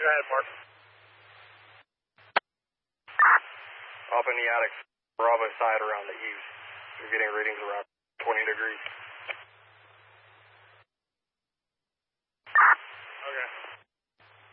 ahead, Mark. Up in the attic, Bravo side around the east. You're getting readings around 20 degrees.